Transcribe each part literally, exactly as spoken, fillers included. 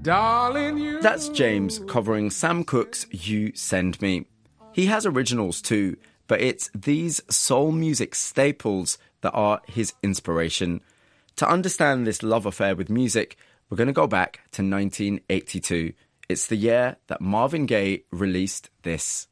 Darling, you. That's James covering Sam Cooke's You Send Me. He has originals too, but it's these soul music staples that are his inspiration. To understand this love affair with music, we're going to go back to nineteen eighty-two. It's the year that Marvin Gaye released this.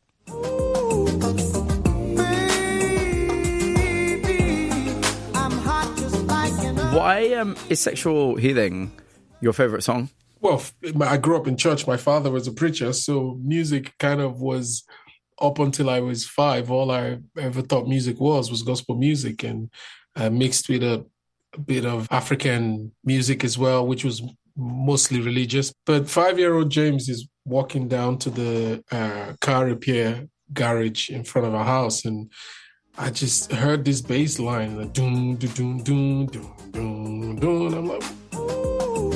Why um, is Sexual Healing your favourite song? Well, I grew up in church. My father was a preacher, so music kind of was, up until I was five, all I ever thought music was, was gospel music, and uh, mixed with a, a bit of African music as well, which was mostly religious. But five-year-old James is walking down to the uh, car repair garage in front of our house, and I just heard this bass line, like, doom, doom, doom, doom, doom, doom, and I'm like, ooh,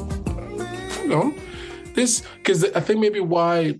hang on. This, because I think maybe why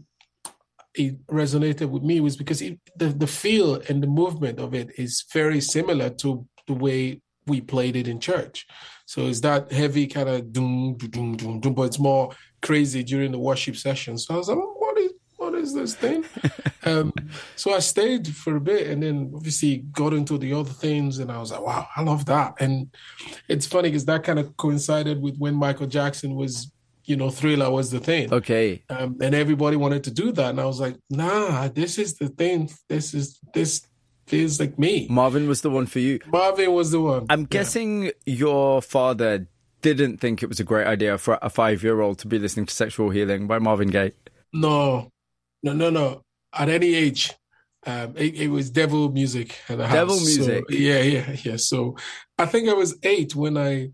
it resonated with me was because it, the, the feel and the movement of it is very similar to the way we played it in church. So it's that heavy kind of doom, doom, doom, doom, but it's more crazy during the worship session. So I was like, what is, what is this thing? um, so I stayed for a bit, and then obviously got into the other things, and I was like, wow, I love that. And it's funny because that kind of coincided with when Michael Jackson was, you know, Thriller was the thing. Okay. Um, and everybody wanted to do that. And I was like, nah, this is the thing. This is, this feels like me. Marvin was the one for you. Marvin was the one. I'm guessing yeah. your father didn't think it was a great idea for a five-year-old to be listening to Sexual Healing by Marvin Gaye. No, no, no, no. At any age, um, it, it was devil music at the house. Devil music? So, yeah, yeah, yeah. So I think I was eight when I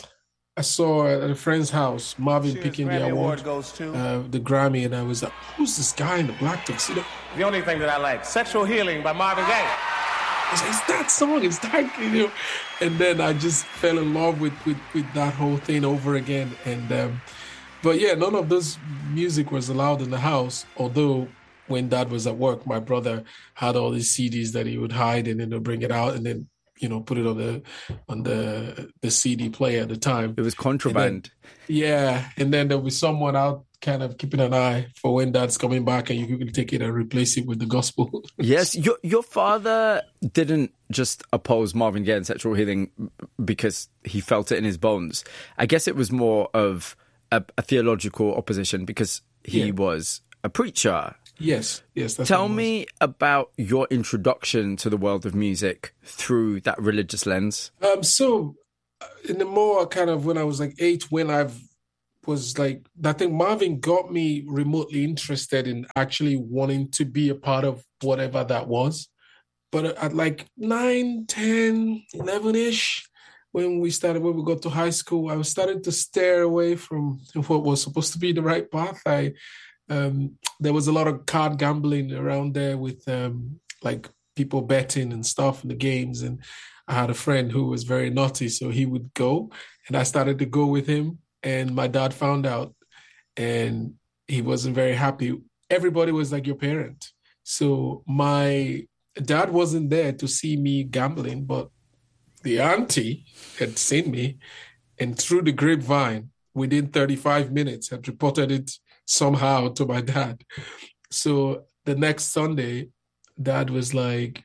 I saw at a friend's house Marvin Cheers, picking Grammy the award, award goes to. Uh, the Grammy, and I was like, who's this guy in the black tuxedo? The only thing that I like, Sexual Healing by Marvin Gaye. I was like, it's that song, it's that, you know. And then I just fell in love with, with, with that whole thing over again. And um, but yeah, none of this music was allowed in the house, although when Dad was at work, my brother had all these C Ds that he would hide and then he'd bring it out and then, you know, put it on the on the the C D player at the time. It was contraband. And then, yeah, and then there'll be someone out kind of keeping an eye for when Dad's coming back, and you can take it and replace it with the gospel. Yes, your your father didn't just oppose Marvin Gaye and Sexual Healing because he felt it in his bones. I guess it was more of a, a theological opposition because he yeah. was a preacher. Yes, yes. That's Tell me about your introduction to the world of music through that religious lens. Um, so, in the more kind of when I was like eight, when I was like, I think Marvin got me remotely interested in actually wanting to be a part of whatever that was. But at like nine, ten, eleven-ish, when we started, when we got to high school, I was starting to steer away from what was supposed to be the right path. I Um, there was a lot of card gambling around there with um, like people betting and stuff in the games. And I had a friend who was very naughty, so he would go, and I started to go with him. And my dad found out, and he wasn't very happy. Everybody was like your parent. So my dad wasn't there to see me gambling, but the auntie had seen me, and through the grapevine, within thirty-five minutes, had reported it somehow to my dad. So the next Sunday, Dad was like,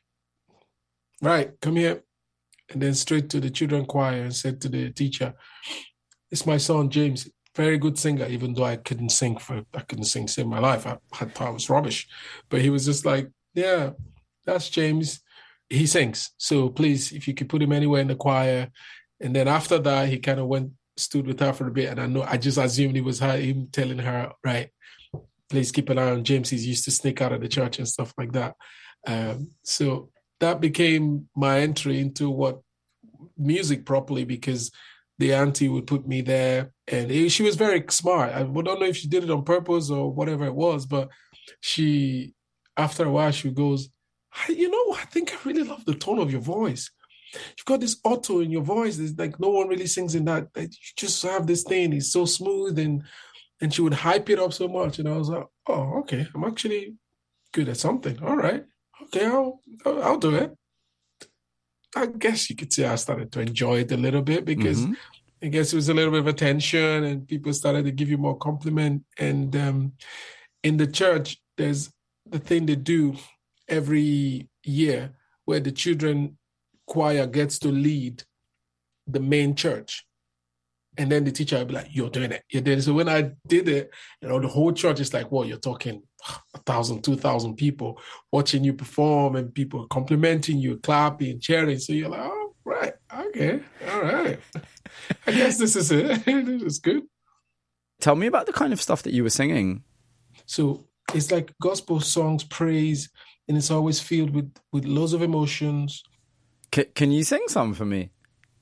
right, come here. And then straight to the children choir and said to the teacher, it's my son, James, very good singer, even though I couldn't sing for, I couldn't sing save my life. I, I thought I was rubbish. But he was just like, yeah, that's James. He sings. So please, if you could put him anywhere in the choir. And then after that, he kind of went, stood with her for a bit, and I know I just assumed it was her, him telling her, right, please keep an eye on James. He's used to sneak out of the church and stuff like that. Um, so that became my entry into what music properly, because the auntie would put me there, and it, she was very smart. I don't know if she did it on purpose or whatever it was, but she, after a while, she goes, you know, I think I really love the tone of your voice. You've got this auto in your voice. There's like no one really sings in that. You just have this thing. It's so smooth, and and she would hype it up so much. And I was like, oh, okay, I'm actually good at something. All right, okay, I'll I'll, I'll do it. I guess you could say I started to enjoy it a little bit because mm-hmm. I guess it was a little bit of attention and people started to give you more compliment. And um, in the church, there's the thing they do every year where the children choir gets to lead the main church. And then the teacher will be like, you're doing it. You're doing it. So when I did it, you know, the whole church is like, well, you're talking a thousand, two thousand people watching you perform and people complimenting you, clapping, cheering. So you're like, oh, right. Okay. All right. I guess this is it. This is good. Tell me about the kind of stuff that you were singing. So it's like gospel songs, praise, and it's always filled with, with loads of emotions. C- can you sing some for me?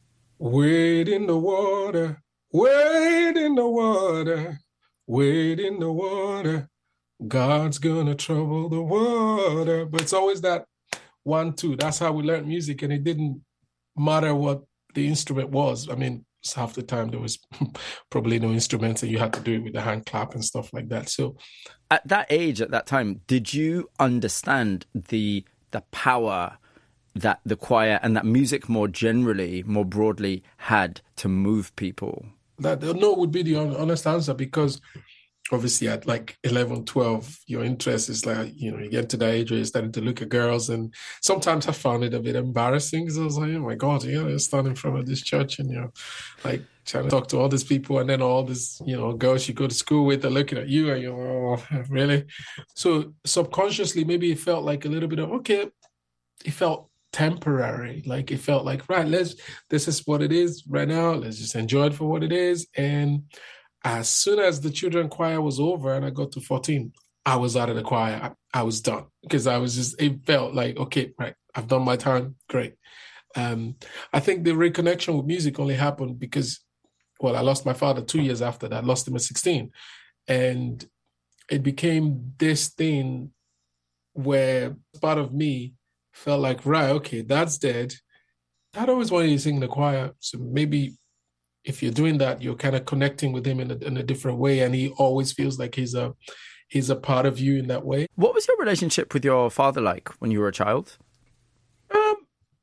Wade in the water, wade in the water, wade in the water. God's gonna trouble the water. But it's always that one, two. That's how we learned music, and it didn't matter what the instrument was. I mean, half the time there was probably no instruments, and you had to do it with the hand clap and stuff like that. So, at that age, at that time, did you understand the the power that the choir and that music more generally, more broadly, had to move people? That no would be the honest answer, because obviously at like eleven, twelve, your interest is like, you know, you get to that age where you're starting to look at girls, and sometimes I found it a bit embarrassing because I was like, oh my God, you know, you're standing in front of this church and you're like trying to talk to all these people, and then all these, you know, girls you go to school with are looking at you and you're, oh, really? So subconsciously, maybe it felt like a little bit of, okay, it felt temporary. Like it felt like, right, let's, this is what it is right now. Let's just enjoy it for what it is. And as soon as the children choir was over and I got to fourteen, I was out of the choir. I, I was done because I was just, it felt like, okay, right, I've done my time. Great. Um, I think the reconnection with music only happened because, well, I lost my father two years after that, lost him at sixteen. And it became this thing where part of me felt like, right, okay, that's dead. I'd always wanted to sing in the choir. So maybe if you're doing that, you're kind of connecting with him in a, in a different way. And he always feels like he's a, he's a part of you in that way. What was your relationship with your father like when you were a child? Um,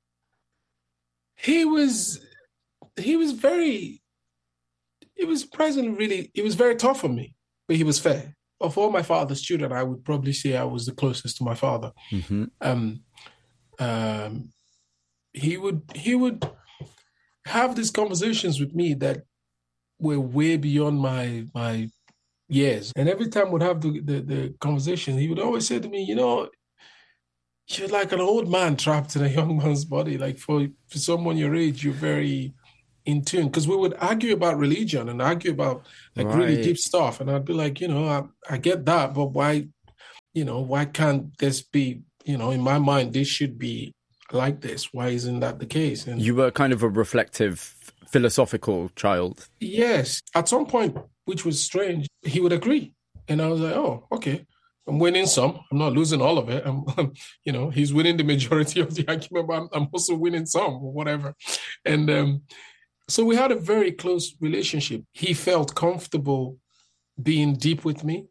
he was, he was very, it was surprisingly really, it was very tough on me, but he was fair. Of all my father's children, I would probably say I was the closest to my father. Mm-hmm. Um, um, he would, he would have these conversations with me that were way beyond my, my years. And every time we'd have the, the, the conversation, he would always say to me, you know, you're like an old man trapped in a young man's body. Like for, for someone your age, you're very in tune. Because we would argue about religion and argue about like right. really deep stuff. And I'd be like, you know, I, I get that, but why, you know, why can't this be, you know, in my mind, this should be like this. Why isn't that the case? And you were kind of a reflective, philosophical child. Yes. At some point, which was strange, he would agree. And I was like, oh, okay. I'm winning some. I'm not losing all of it. I'm, I'm you know, he's winning the majority of the argument, but I'm, I'm also winning some or whatever. And um, so we had a very close relationship. He felt comfortable being deep with me.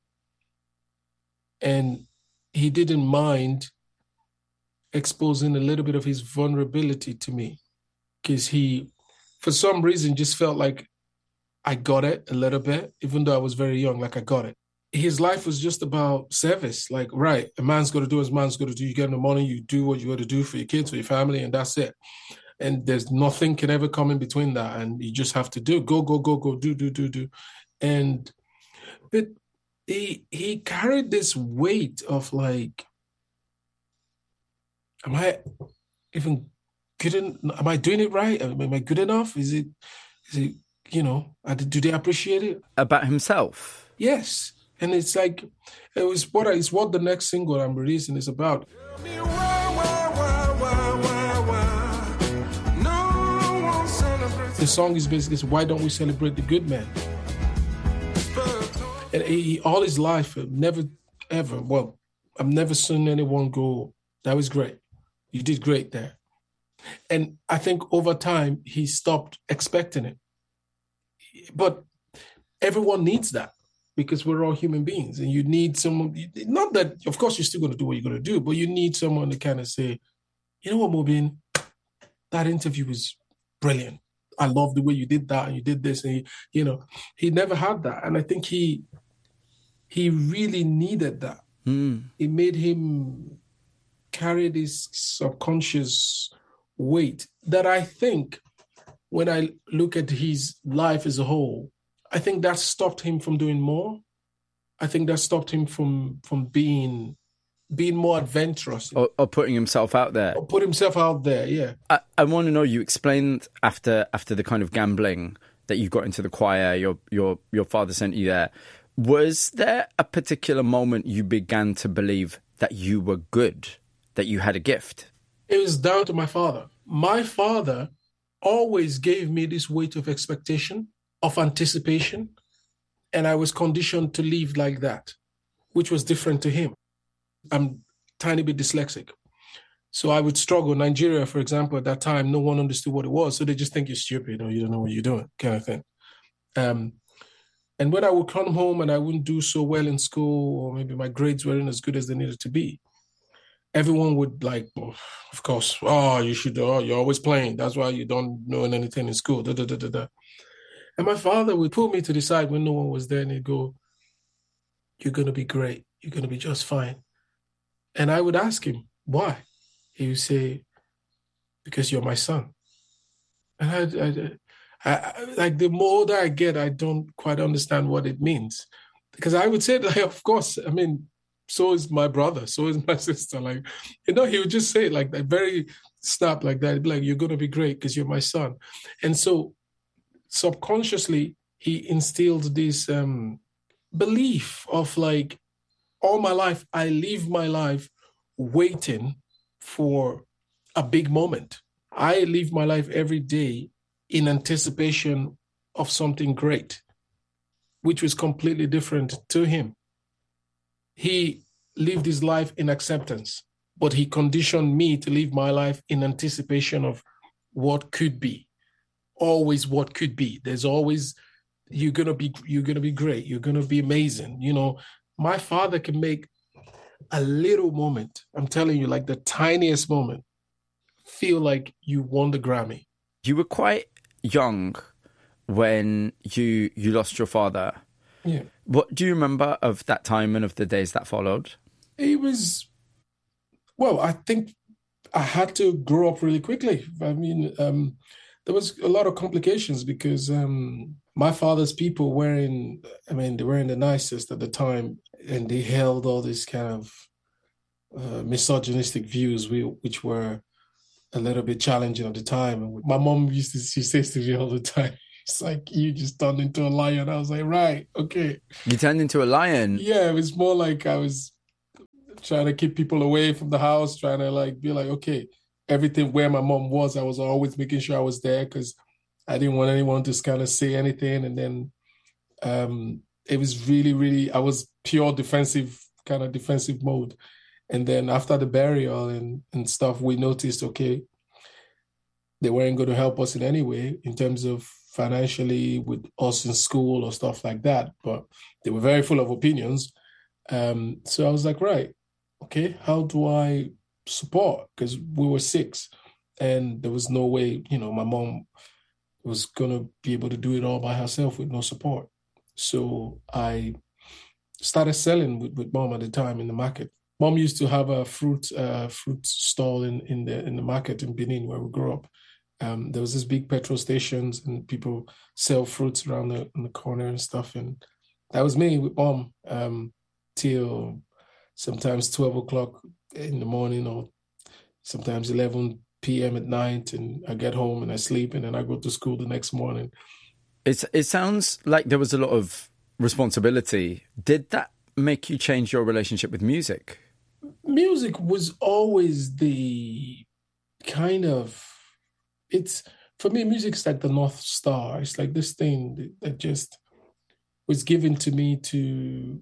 And he didn't mind exposing a little bit of his vulnerability to me, because he, for some reason, just felt like I got it a little bit, even though I was very young, like I got it. His life was just about service. Like, right, a man's got to do as a man's got to do. You get in the morning, you do what you got to do for your kids, for your family, and that's it. And there's nothing can ever come in between that. And you just have to do, go, go, go, go, do, do, do, do. And, but he, he carried this weight of like, am I even good? En- am I doing it right? Am I good enough? Is it, is it, you know, do they appreciate it? About himself? Yes. And it's like, it was what, it's what the next single I'm releasing is about. The song is basically, why don't we celebrate the good man? And he, all his life, never, ever, well, I've never seen anyone go, that was great. You did great there. And I think over time, he stopped expecting it. But everyone needs that, because we're all human beings. And you need someone, not that, of course, you're still going to do what you're going to do, but you need someone to kind of say, you know what, Mobin, that interview was brilliant. I love the way you did that and you did this. And, he, you know, he never had that. And I think he he really needed that. Mm. It made him carry this subconscious weight that I think when I look at his life as a whole, I think that stopped him from doing more. I think that stopped him from from being being more adventurous. Or, or putting himself out there. Or put himself out there, yeah. I, I want to know, you explained after after the kind of gambling that you got into the choir, your your your father sent you there. Was there a particular moment you began to believe that you were good, that you had a gift? It was down to my father. My father always gave me this weight of expectation, of anticipation, and I was conditioned to live like that, which was different to him. I'm tiny bit dyslexic. So I would struggle. Nigeria, for example, at that time, no one understood what it was. So they just think you're stupid or you don't know what you're doing, kind of thing. Um, and when I would come home and I wouldn't do so well in school, or maybe my grades weren't as good as they needed to be, everyone would like, oh, of course, oh, you should, oh, you're always playing. That's why you don't know anything in school. Da, da, da, da, da. And my father would pull me to the side when no one was there and he'd go, you're going to be great. You're going to be just fine. And I would ask him, why? He would say, because you're my son. And I, I, I, I, like the more older I get, I don't quite understand what it means. Because I would say, like, of course, I mean, so is my brother, so is my sister. Like, you know, he would just say it like that, very snap like that. He'd be like, you're going to be great because you're my son. And so subconsciously, he instilled this um, belief of like, all my life, I live my life waiting for a big moment. I live my life every day in anticipation of something great, which was completely different to him. He lived his life in acceptance, but he conditioned me to live my life in anticipation of what could be, always what could be. There's always, you're gonna be, you're gonna be great. You're gonna be amazing. You know, my father can make a little moment, I'm telling you, like the tiniest moment, feel like you won the Grammy. You were quite young when you you lost your father. Yeah. What do you remember of that time and of the days that followed? It was, well, I think I had to grow up really quickly. I mean, um, there was a lot of complications because um, my father's people were in, I mean, they weren't the nicest at the time, and they held all these kind of uh, misogynistic views, which were a little bit challenging at the time. My mom used to, she says to me all the time, it's like, you just turned into a lion. I was like, right, okay. You turned into a lion? Yeah, it was more like I was trying to keep people away from the house, trying to like be like, okay, everything where my mom was, I was always making sure I was there because I didn't want anyone to kind of say anything. And then um, it was really, really, I was pure defensive, kind of defensive mode. And then after the burial and, and stuff, we noticed, okay, they weren't going to help us in any way in terms of financially with us in school or stuff like that. But they were very full of opinions. Um, so I was like, right, okay, how do I support? Because we were six and there was no way, you know, my mom was going to be able to do it all by herself with no support. So I started selling with, with mom at the time in the market. Mom used to have a fruit uh, fruit stall in, in the in the market in Benin where we grew up. Um, there was this big petrol stations and people sell fruits around the, in the corner and stuff. And that was me with mom um, till sometimes twelve o'clock in the morning or sometimes eleven p.m. at night. And I get home and I sleep and then I go to school the next morning. It's, it sounds like there was a lot of responsibility. Did that make you change your relationship with music? Music was always the kind of, it's, for me, music's like the North Star. It's like this thing that just was given to me to,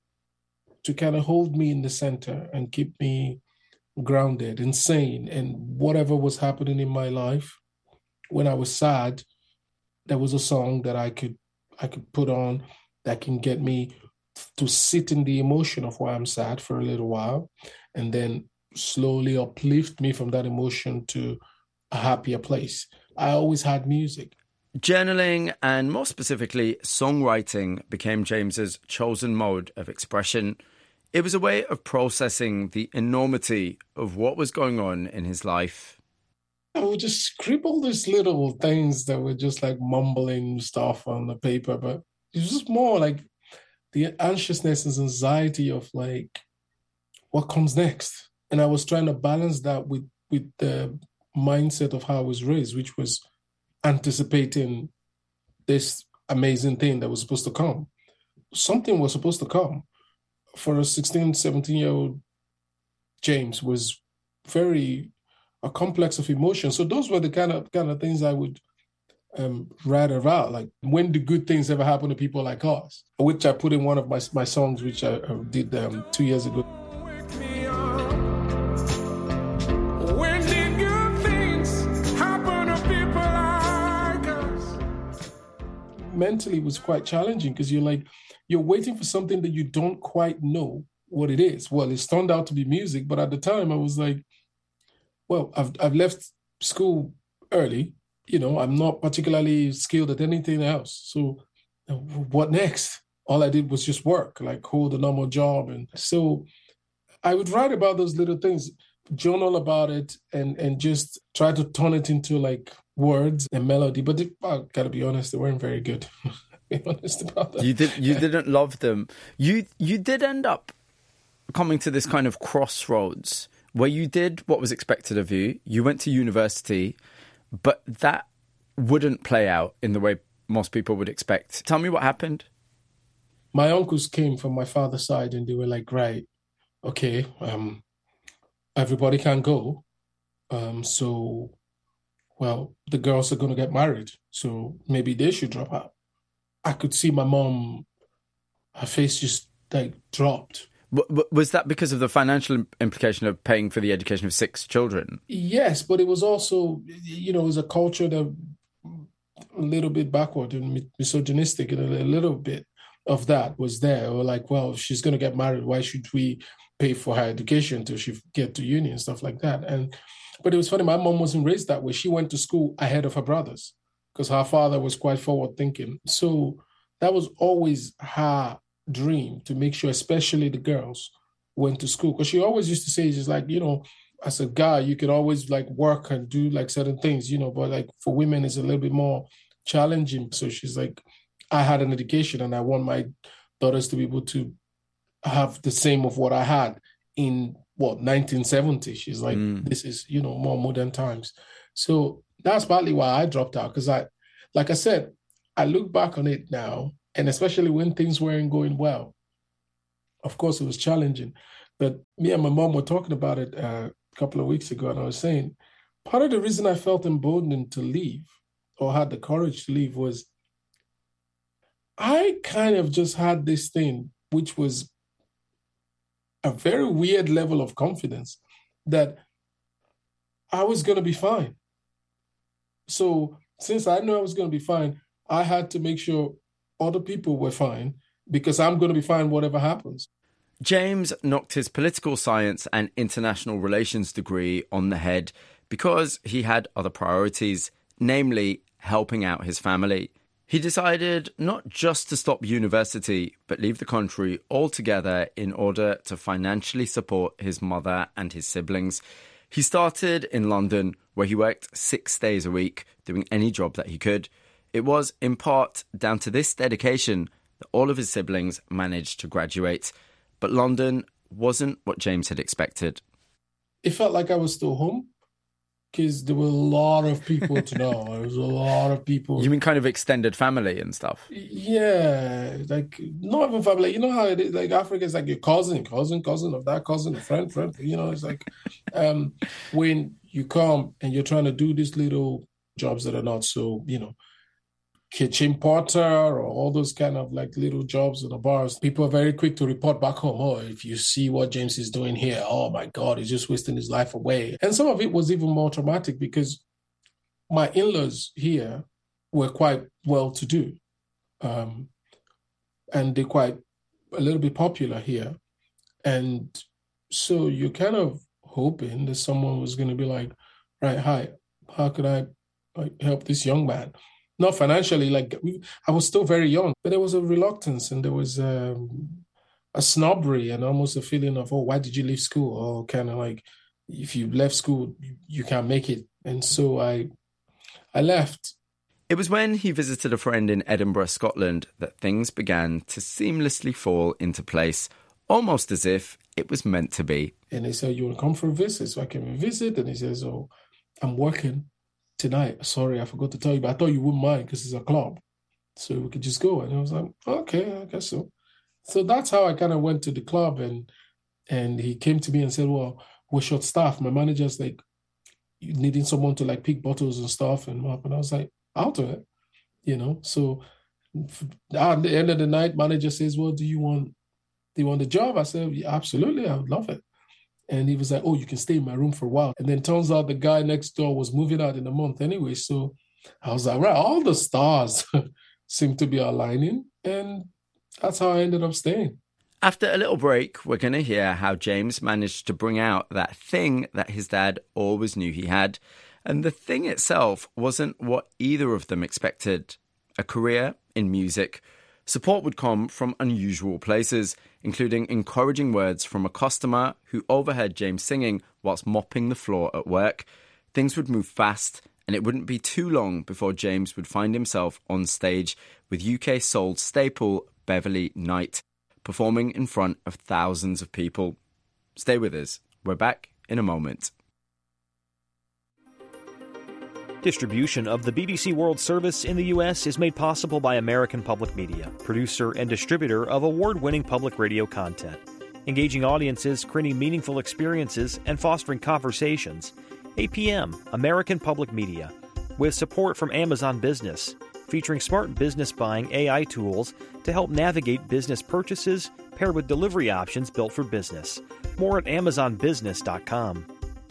to kind of hold me in the center and keep me grounded and sane. And whatever was happening in my life, when I was sad, there was a song that I could, I could put on that can get me to sit in the emotion of why I'm sad for a little while and then slowly uplift me from that emotion to a happier place. I always had music. Journaling, and more specifically, songwriting, became James's chosen mode of expression. It was a way of processing the enormity of what was going on in his life. I would just scribble these little things that were just like mumbling stuff on the paper, but it was just more like the anxiousness and anxiety of like, what comes next? And I was trying to balance that with, with the mindset of how I was raised, which was anticipating this amazing thing that was supposed to come. Something was supposed to come. For a sixteen, seventeen-year-old, James was very a complex of emotions. So those were the kind of kind of things I would um, write about. Like, when do good things ever happen to people like us? Which I put in one of my my songs, which I, I did um, two years ago. When did good things happen to people like us? Mentally, it was quite challenging because you're like, you're waiting for something that you don't quite know what it is. Well, it's turned out to be music, but at the time I was like, well, I've I've left school early. You know, I'm not particularly skilled at anything else. So what next? All I did was just work, like hold a normal job. And so I would write about those little things, journal about it, and and just try to turn it into like words and melody. But they, I gotta be honest, they weren't very good. Be honest about that. You did. You didn't love them. You you did end up coming to this kind of crossroads where you did what was expected of you. You went to university, but that wouldn't play out in the way most people would expect. Tell me what happened. My uncles came from my father's side, and they were like, "Right, okay, um, everybody can go. Um, so, well, the girls are going to get married, so maybe they should drop out." I could see my mom, her face just like dropped. Was that because of the financial implication of paying for the education of six children? Yes, but it was also, you know, it was a culture that a little bit backward and misogynistic, and a little bit of that was there. Or like, well, if she's going to get married, why should we pay for her education till she get to uni and stuff like that? And but it was funny, my mom wasn't raised that way. She went to school ahead of her brothers because her father was quite forward thinking. So that was always her dream, to make sure, especially the girls, went to school. Because she always used to say, she's like, you know, as a guy, you could always like work and do like certain things, you know, but like for women, it's a little bit more challenging. So she's like, I had an education and I want my daughters to be able to have the same of what I had in what, nineteen seventy. She's like, mm. this is, you know, more modern times. So that's partly why I dropped out. Because I, like I said, I look back on it now, and especially when things weren't going well, of course, it was challenging. But me and my mom were talking about it uh, a couple of weeks ago, and I was saying, part of the reason I felt emboldened to leave, or had the courage to leave, was I kind of just had this thing, which was a very weird level of confidence, that I was going to be fine. So since I knew I was going to be fine, I had to make sure other people were fine, because I'm going to be fine whatever happens. James knocked his political science and international relations degree on the head because he had other priorities, namely helping out his family. He decided not just to stop university, but leave the country altogether in order to financially support his mother and his siblings. He started in London, where he worked six days a week, doing any job that he could. It was, in part, down to this dedication that all of his siblings managed to graduate. But London wasn't what James had expected. It felt like I was still home, because there were a lot of people to know. There was a lot of people. You mean kind of extended family and stuff? Yeah, like not even family. You know how it is? Like Africa is like your cousin, cousin, cousin of that cousin, a friend, friend. You know, it's like um, when you come and you're trying to do these little jobs that are not so, you know, kitchen porter or all those kind of like little jobs in the bars, people are very quick to report back home. Oh, if you see what James is doing here, oh my God, he's just wasting his life away. And some of it was even more traumatic because my in-laws here were quite well-to-do. Um, and they're quite a little bit popular here. And so you're kind of hoping that someone was going to be like, right, hi, how could I like, help this young man? not financially. Like we, I was still very young, but there was a reluctance and there was um, a snobbery and almost a feeling of, oh, why did you leave school? Or kind of like, if you left school, you, you can't make it. And so I, I left. It was when he visited a friend in Edinburgh, Scotland, that things began to seamlessly fall into place, almost as if it was meant to be. And they said, you want to come for a visit? So I came and visit, and he says, oh, I'm working tonight. Sorry, I forgot to tell you, but I thought you wouldn't mind because it's a club. So we could just go. And I was like, okay, I guess so. So that's how I kind of went to the club, and and he came to me and said, well, we're short staffed. My manager's like, needing someone to like pick bottles and stuff and mop. And I was like, I'll do it, you know? So at the end of the night, manager says, well, do you want, do you want the job? I said, yeah, absolutely, I would love it. And he was like, oh, you can stay in my room for a while. And then turns out the guy next door was moving out in a month anyway. So I was like, right, all the stars seem to be aligning. And that's how I ended up staying. After a little break, we're going to hear how James managed to bring out that thing that his dad always knew he had. And the thing itself wasn't what either of them expected. A career in music. Support would come from unusual places, including encouraging words from a customer who overheard James singing whilst mopping the floor at work. Things would move fast, and it wouldn't be too long before James would find himself on stage with U K soul staple Beverly Knight, performing in front of thousands of people. Stay with us. We're back in a moment. Distribution of the B B C World Service in the U S is made possible by American Public Media, producer and distributor of award-winning public radio content. Engaging audiences, creating meaningful experiences, and fostering conversations. A P M, American Public Media, with support from Amazon Business, featuring smart business buying A I tools to help navigate business purchases, paired with delivery options built for business. More at amazon business dot com.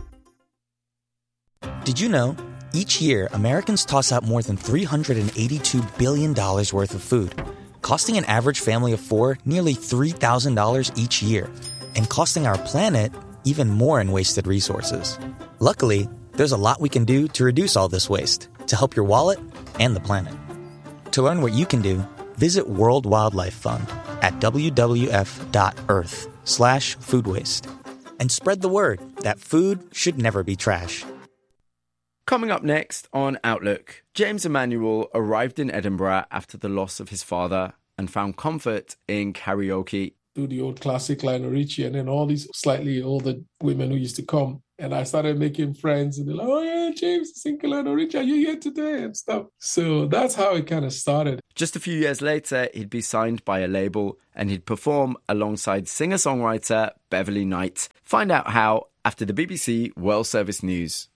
Did you know? Each year, Americans toss out more than three hundred eighty-two billion dollars worth of food, costing an average family of four nearly three thousand dollars each year, and costing our planet even more in wasted resources. Luckily, there's a lot we can do to reduce all this waste, to help your wallet and the planet. To learn what you can do, visit World Wildlife Fund at w w f dot earth slash food waste. And spread the word that food should never be trash. Coming up next on Outlook, James Emanuel arrived in Edinburgh after the loss of his father and found comfort in karaoke. Do the old classic Lionel Richie, and then all these slightly older women who used to come. And I started making friends, and they're like, oh yeah, James, sing Lionel Richie, are you here today? And stuff. So that's how it kind of started. Just a few years later, he'd be signed by a label and he'd perform alongside singer-songwriter Beverly Knight. Find out how after the B B C World Service News.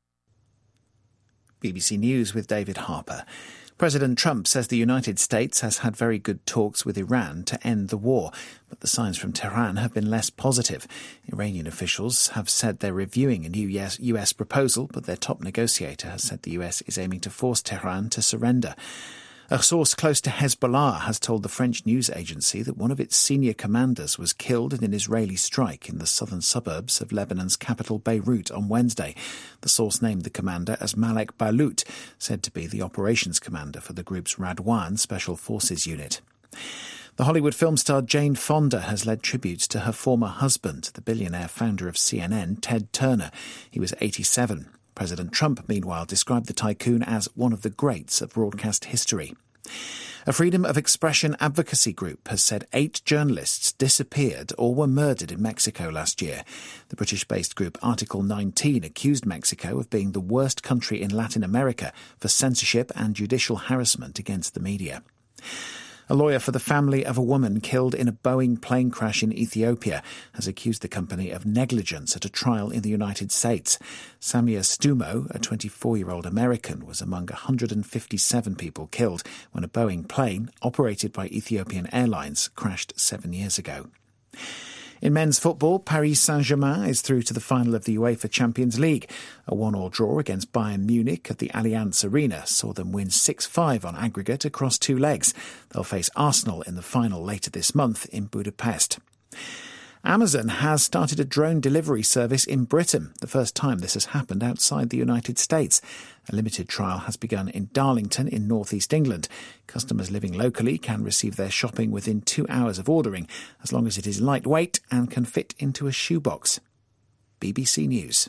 B B C News with David Harper. President Trump says the United States has had very good talks with Iran to end the war, but the signs from Tehran have been less positive. Iranian officials have said they're reviewing a new U S proposal, but their top negotiator has said the U S is aiming to force Tehran to surrender. A source close to Hezbollah has told the French news agency that one of its senior commanders was killed in an Israeli strike in the southern suburbs of Lebanon's capital Beirut on Wednesday. The source named the commander as Malek Balut, said to be the operations commander for the group's Radwan Special Forces unit. The Hollywood film star Jane Fonda has led tributes to her former husband, the billionaire founder of C N N, Ted Turner. He was eighty-seven. President Trump, meanwhile, described the tycoon as one of the greats of broadcast history. A freedom of expression advocacy group has said eight journalists disappeared or were murdered in Mexico last year. The British-based group Article nineteen accused Mexico of being the worst country in Latin America for censorship and judicial harassment against the media. A lawyer for the family of a woman killed in a Boeing plane crash in Ethiopia has accused the company of negligence at a trial in the United States. Samia Stumo, a twenty-four-year-old American, was among one hundred fifty-seven people killed when a Boeing plane, operated by Ethiopian Airlines, crashed seven years ago. In men's football, Paris Saint-Germain is through to the final of the UEFA Champions League. A one-all draw against Bayern Munich at the Allianz Arena saw them win six five on aggregate across two legs. They'll face Arsenal in the final later this month in Budapest. Amazon has started a drone delivery service in Britain, the first time this has happened outside the United States. A limited trial has begun in Darlington in northeast England. Customers living locally can receive their shopping within two hours of ordering, as long as it is lightweight and can fit into a shoebox. B B C News.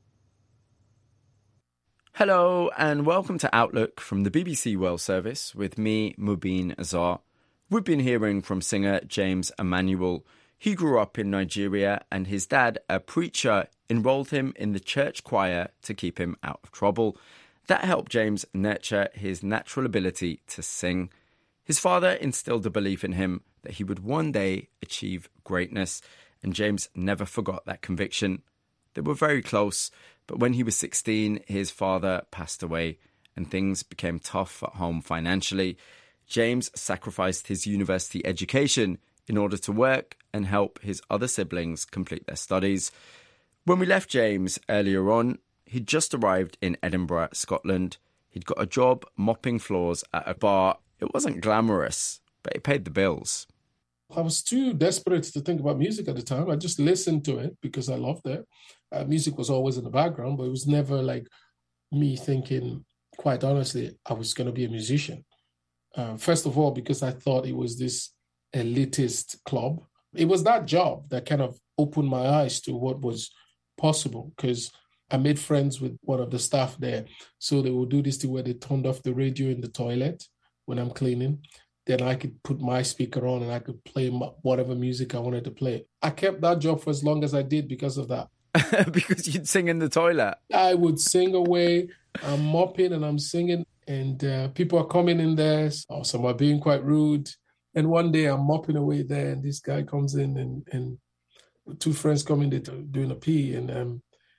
Hello and welcome to Outlook from the B B C World Service with me, Mubin Azar. We've been hearing from singer James Emmanuel. He grew up in Nigeria and his dad, a preacher, enrolled him in the church choir to keep him out of trouble. That helped James nurture his natural ability to sing. His father instilled a belief in him that he would one day achieve greatness, and James never forgot that conviction. They were very close, but when he was sixteen, his father passed away and things became tough at home financially. James sacrificed his university education in order to work and help his other siblings complete their studies. When we left James earlier on, he'd just arrived in Edinburgh, Scotland. He'd got a job mopping floors at a bar. It wasn't glamorous, but it paid the bills. I was too desperate to think about music at the time. I just listened to it because I loved it. Uh, music was always in the background, but it was never like me thinking, quite honestly, I was going to be a musician. Uh, first of all, because I thought it was this elitist club. It was that job that kind of opened my eyes to what was possible, because I made friends with one of the staff there. So they would do this thing where they turned off the radio in the toilet when I'm cleaning. Then I could put my speaker on and I could play whatever music I wanted to play. I kept that job for as long as I did because of that. Because you'd sing in the toilet? I would sing away. I'm mopping and I'm singing. And uh, people are coming in there, or some are being quite rude. And one day I'm mopping away there, and this guy comes in, and, and two friends come in, they're doing a pee, and um,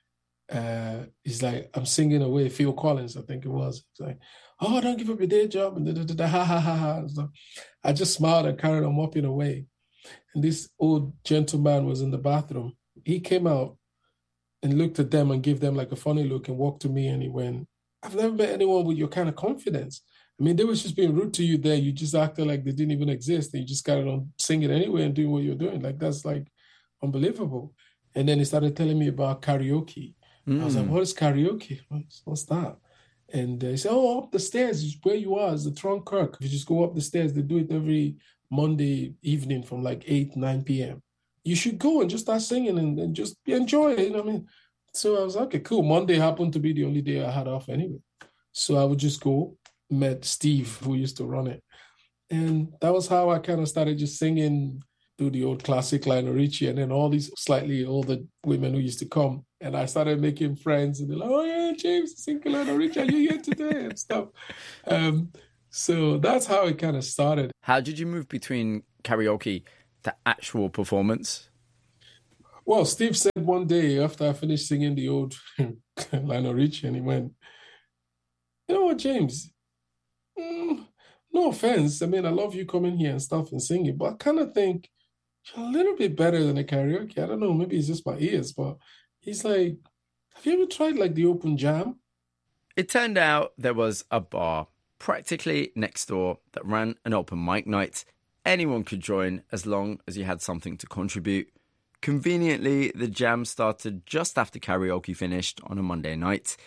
uh, he's like, I'm singing away, Phil Collins, I think it was. He's like, oh, don't give up your day job, and da, da, da, da, ha, ha, ha, ha. So I just smiled and carried on mopping away. And this old gentleman was in the bathroom. He came out and looked at them and gave them like a funny look and walked to me, and he went, I've never met anyone with your kind of confidence. I mean, they were just being rude to you there. You just acted like they didn't even exist. And you just carried on singing anyway and doing what you're doing. Like, that's like unbelievable. And then he started telling me about karaoke. Mm. I was like, what is karaoke? What's, what's that? And uh, he said, oh, up the stairs, where you are is the Tron Kirk. If you just go up the stairs, they do it every Monday evening from like eight, nine p.m. You should go and just start singing and, and just enjoy it. You know what I mean? So I was like, okay, cool. Monday happened to be the only day I had off anyway. So I would just go, met Steve, who used to run it. And that was how I kind of started just singing, do the old classic Lionel Richie, and then all these slightly older women who used to come. And I started making friends, and they're like, oh yeah, James, singing Lionel Richie, are you here today? And stuff. Um, so that's how it kind of started. How did you move between karaoke to actual performance? Well, Steve said one day after I finished singing the old Lionel Richie, and he went, you know what, James, mm, no offense. I mean, I love you coming here and stuff and singing, but I kind of think you're a little bit better than a karaoke. I don't know, maybe it's just my ears, but he's like, have you ever tried like the open jam? It turned out there was a bar practically next door that ran an open mic night. Anyone could join as long as you had something to contribute. Conveniently, the jam started just after karaoke finished on a Monday night.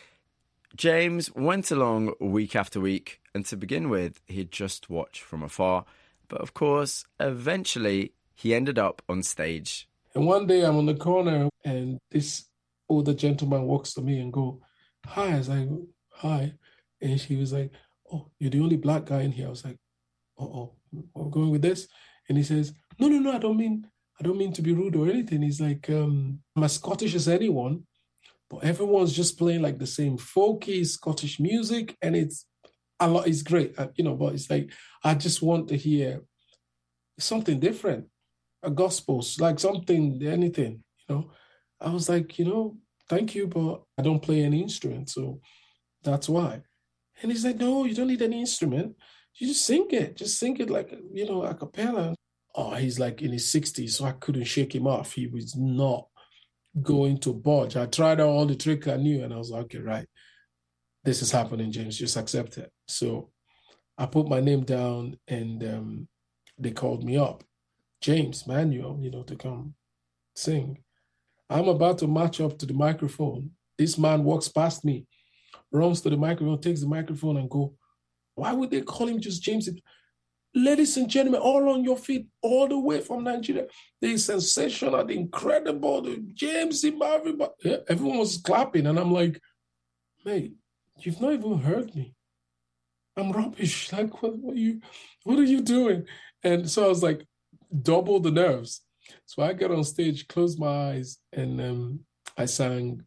James went along week after week, and to begin with, he'd just watch from afar. But of course, eventually, he ended up on stage. And one day I'm on the corner, and this older gentleman walks to me and go, hi. I was like, hi. And she was like, oh, you're the only black guy in here. I was like, uh-oh, I'm going with this. And he says, no, no, no, I don't mean... I don't mean to be rude or anything. He's like, um, I'm as Scottish as anyone, but everyone's just playing like the same folky Scottish music, and it's a lot. It's great, you know. But it's like I just want to hear something different, a gospel, like something, anything. You know, I was like, you know, thank you, but I don't play any instrument, so that's why. And he's like, no, you don't need any instrument. You just sing it. Just sing it like, you know, a cappella. Oh, he's like in his sixties, so I couldn't shake him off. He was not going to budge. I tried all the tricks I knew, and I was like, okay, right. This is happening, James. Just accept it. So I put my name down, and um, they called me up. James Manuel, you know, to come sing. I'm about to march up to the microphone. This man walks past me, runs to the microphone, takes the microphone and go, why would they call him just James? Ladies and gentlemen, all on your feet, all the way from Nigeria. The sensational, the incredible, the James Marvin. Yeah, everyone was clapping. And I'm like, mate, you've not even heard me. I'm rubbish. Like, what, what, are you, what are you doing? And so I was like, double the nerves. So I got on stage, closed my eyes, and um, I sang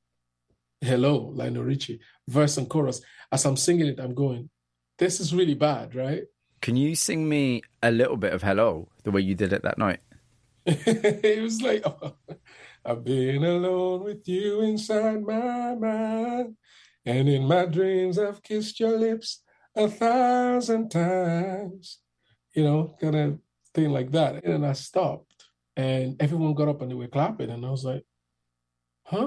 Hello, Lionel Richie, verse and chorus. As I'm singing it, I'm going, this is really bad, right? Can you sing me a little bit of Hello, the way you did it that night? It was like, oh, I've been alone with you inside my mind, and in my dreams I've kissed your lips a thousand times, you know, kind of thing like that. And then I stopped, and everyone got up and they were clapping, and I was like, huh?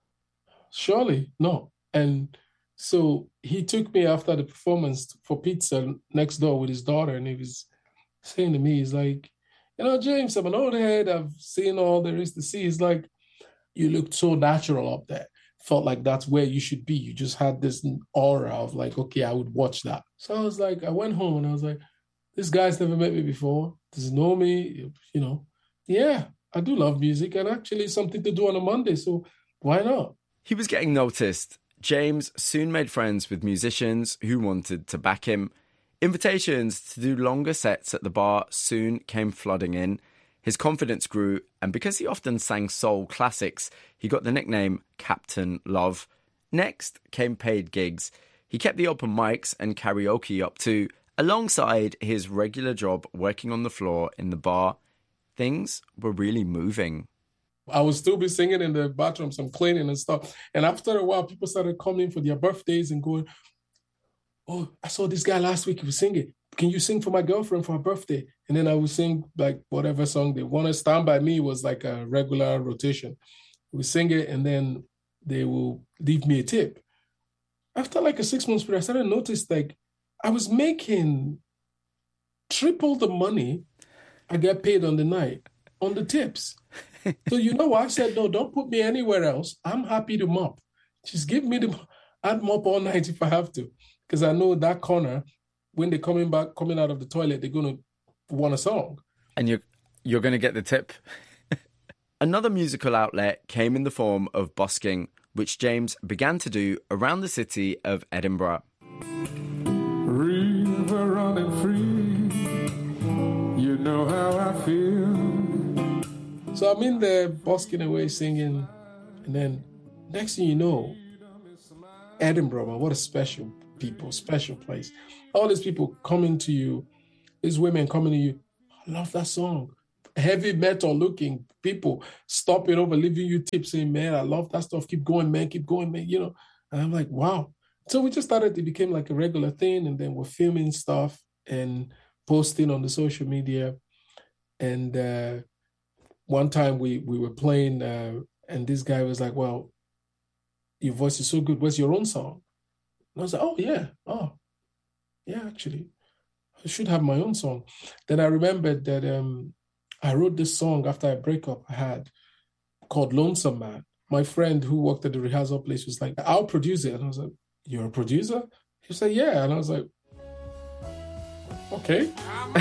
Surely, no. And so he took me after the performance for pizza next door with his daughter, and he was saying to me, he's like, you know, James, I'm an old head. I've seen all there is to see. It's like, you looked so natural up there. Felt like that's where you should be. You just had this aura of like, okay, I would watch that. So I was like, I went home and I was like, this guy's never met me before. Does he know me? You know, yeah, I do love music, and actually something to do on a Monday. So why not? He was getting noticed. James soon made friends with musicians who wanted to back him. Invitations to do longer sets at the bar soon came flooding in. His confidence grew, and because he often sang soul classics, he got the nickname Captain Love. Next came paid gigs. He kept the open mics and karaoke up too, alongside his regular job working on the floor in the bar. Things were really moving. I would still be singing in the bathroom, some cleaning and stuff. And after a while, people started coming for their birthdays and going, oh, I saw this guy last week, he was singing. Can you sing for my girlfriend for her birthday? And then I would sing like whatever song they wanted. Stand By Me was like a regular rotation. We sing it, and then they will leave me a tip. After like a six months period, I started to notice like I was making triple the money I get paid on the night on the tips. So you know what? I said, no, don't put me anywhere else. I'm happy to mop. Just give me the, I'd mop all night if I have to. Because I know that corner, when they're coming back, coming out of the toilet, they're going to want a song. And you're, you're going to get the tip. Another musical outlet came in the form of busking, which James began to do around the city of Edinburgh. River running free, you know how I feel. So I'm in there busking away, singing, and then next thing you know, Edinburgh, man, what a special people, special place. All these people coming to you, these women coming to you, I love that song. Heavy metal looking people stopping over, leaving you tips, saying, man, I love that stuff. Keep going, man, keep going, man, you know. And I'm like, wow. So we just started, it became like a regular thing, and then we're filming stuff and posting on the social media. And uh, one time we we were playing, uh, and this guy was like, well, your voice is so good. Where's your own song? And I was like, oh, yeah. Oh, yeah, actually. I should have my own song. Then I remembered that um, I wrote this song after a breakup I had called Lonesome Man. My friend who worked at the rehearsal place was like, I'll produce it. And I was like, you're a producer? He said, yeah. And I was like, okay.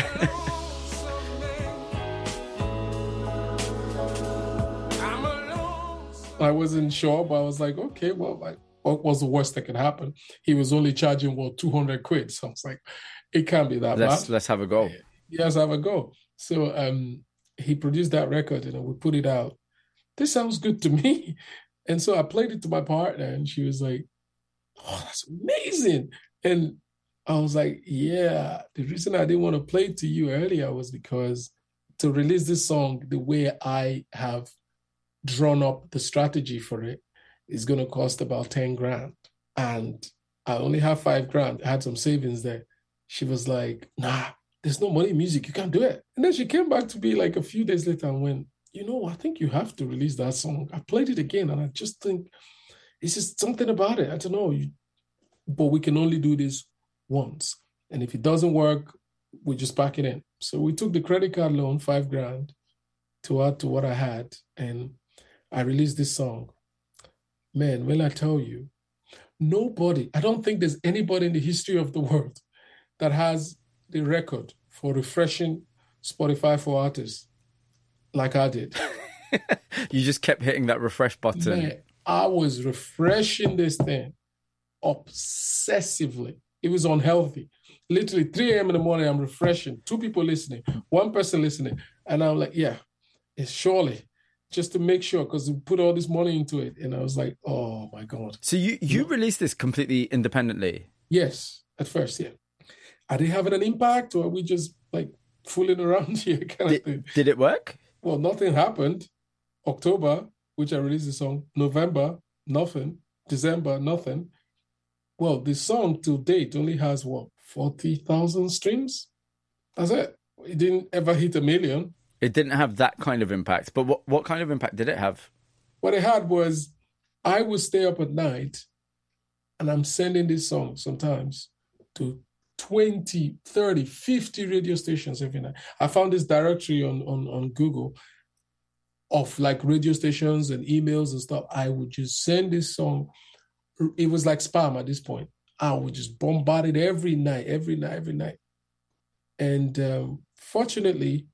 I wasn't sure, but I was like, okay, well, like, what was the worst that could happen? He was only charging, what, two hundred quid. So I was like, it can't be that let's, bad. Let's have a go. Yes, have a go. So um, he produced that record, and we put it out. This sounds good to me. And so I played it to my partner, and she was like, oh, that's amazing. And I was like, yeah, the reason I didn't want to play it to you earlier was because to release this song the way I have drawn up the strategy for it is going to cost about ten grand. And I only have five grand. I had some savings there. She was like, nah, there's no money in music. You can't do it. And then she came back to me like a few days later and went, you know, I think you have to release that song. I played it again, and I just think it's just something about it. I don't know. You, but we can only do this once. And if it doesn't work, we just pack it in. So we took the credit card loan, five grand, to add to what I had, and I released this song. Man, when I tell you, nobody, I don't think there's anybody in the history of the world that has the record for refreshing Spotify for artists like I did. You just kept hitting that refresh button. Man, I was refreshing this thing obsessively. It was unhealthy. Literally three a.m. in the morning, I'm refreshing. Two people listening, one person listening. And I'm like, yeah, it's surely just to make sure, because we put all this money into it. And I was like, oh my God. So you, you no. released this completely independently? Yes, at first, yeah. Are they having an impact, or are we just like fooling around here kind did, of thing? Did it work? Well, nothing happened. October, which I released the song. November, nothing. December, nothing. Well, the song to date only has, what, forty thousand streams? That's it. It didn't ever hit a million. It didn't have that kind of impact. But what, what kind of impact did it have? What it had was, I would stay up at night, and I'm sending this song sometimes to twenty, thirty, fifty radio stations every night. I found this directory on, on, on Google of like radio stations and emails and stuff. I would just send this song. It was like spam at this point. I would just bombard it every night, every night, every night. And um, fortunately,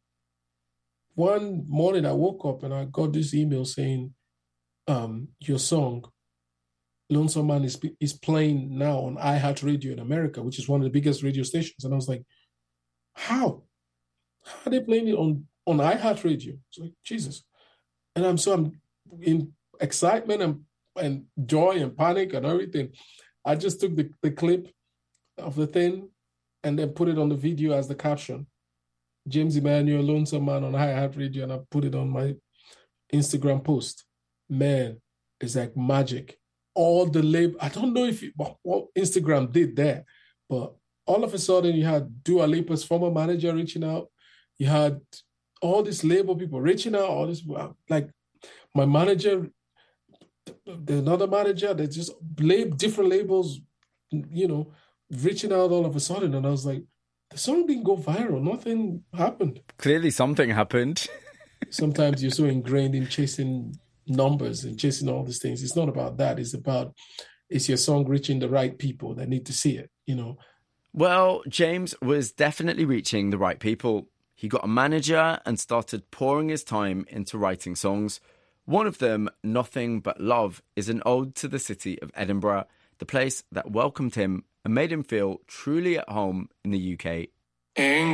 one morning I woke up and I got this email saying, um, your song, Lonesome Man, is, is playing now on iHeartRadio in America, which is one of the biggest radio stations. And I was like, how? How are they playing it on, on iHeartRadio? It's like, Jesus. And I'm so I'm in excitement and, and joy and panic and everything. I just took the, the clip of the thing and then put it on the video as the caption. James Emmanuel, Lonesome Man on iHeartRadio, and I put it on my Instagram post. Man, it's like magic. All the label, I don't know if it, what Instagram did there, but all of a sudden you had Dua Lipa's former manager reaching out. You had all these label people reaching out, all this, like my manager, another manager, they just lab, different labels, you know, reaching out all of a sudden. And I was like, the song didn't go viral. Nothing happened. Clearly something happened. Sometimes you're so ingrained in chasing numbers and chasing all these things. It's not about that. It's about, is your song reaching the right people that need to see it, you know? Well, James was definitely reaching the right people. He got a manager and started pouring his time into writing songs. One of them, Nothing But Love, is an ode to the city of Edinburgh, the place that welcomed him and made him feel truly at home in the U K.